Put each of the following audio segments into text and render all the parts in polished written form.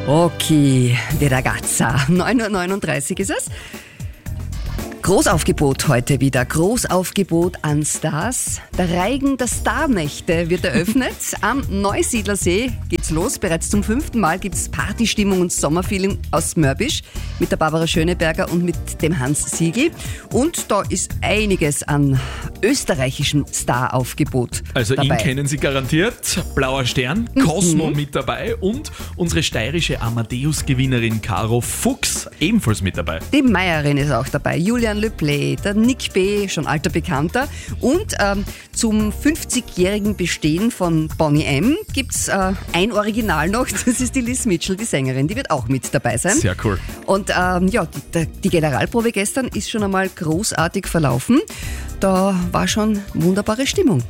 Okay, die Ragazza. 9:39 Uhr ist es. Großaufgebot heute wieder. Großaufgebot an Stars. Der Reigen der Starnächte wird eröffnet. Am Neusiedlersee geht's los. Bereits zum 5. Mal gibt's Partystimmung und Sommerfeeling aus Mörbisch mit der Barbara Schöneberger und mit dem Hans Siegel. Und da ist einiges an österreichischem Staraufgebot Also dabei. ihn kennen Sie garantiert. Blauer Stern, Cosmo mit dabei und unsere steirische Amadeus-Gewinnerin Caro Fuchs ebenfalls mit dabei. Die Meierin ist auch dabei, Julian Le Play, der Nick B., schon alter Bekannter. Und zum 50-jährigen Bestehen von Boney M. gibt's ein Original noch, das ist die Liz Mitchell, die Sängerin, die wird auch mit dabei sein. Sehr cool. Und die Generalprobe gestern ist schon einmal großartig verlaufen. Da war schon wunderbare Stimmung.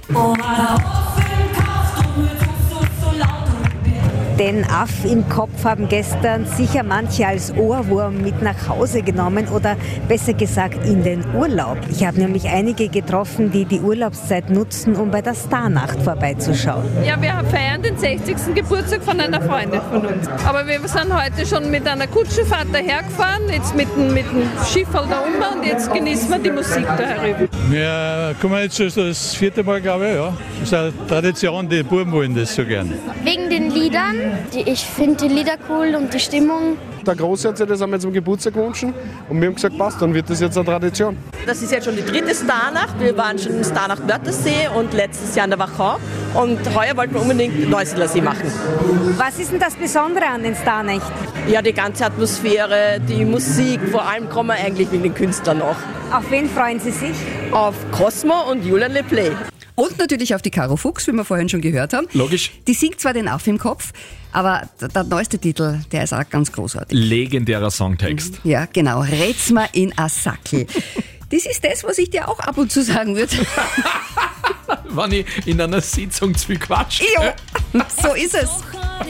Den Aff im Kopf haben gestern sicher manche als Ohrwurm mit nach Hause genommen oder besser gesagt in den Urlaub. Ich habe nämlich einige getroffen, die die Urlaubszeit nutzen, um bei der Starnacht vorbeizuschauen. Ja, wir feiern den 60. Geburtstag von einer Freundin von uns. Aber wir sind heute schon mit einer Kutschenfahrt dahergefahren, jetzt mit dem Schifferl da oben und jetzt genießen wir die Musik da herüber. Wir kommen jetzt schon das 4. Mal, glaube ich, ja. Das ist eine Tradition, die Buben wollen das so gern. Wegen den Liedern. Ich finde die Lieder cool und die Stimmung. Der Große hat sich das einmal zum Geburtstag gewünscht und wir haben gesagt, passt, dann wird das jetzt eine Tradition. Das ist jetzt schon die 3. Starnacht. Wir waren schon in Starnacht Wörthersee und letztes Jahr in der Wachau. Und heuer wollten wir unbedingt Neusiedlersee machen. Was ist denn das Besondere an den Starnächten? Ja, die ganze Atmosphäre, die Musik, vor allem kommen wir eigentlich wegen den Künstlern noch. Auf wen freuen Sie sich? Auf Cosmo und Julian Le Play. Und natürlich auf die Caro Fuchs, wie wir vorhin schon gehört haben. Logisch. Die singt zwar den Aff im Kopf, aber der neueste Titel, der ist auch ganz großartig. Legendärer Songtext. Ja, genau. Rät's mal in a Sackel. Das ist das, was ich dir auch ab und zu sagen würde. Wenn ich in einer Sitzung zu viel Quatsch. Jo, so ist es.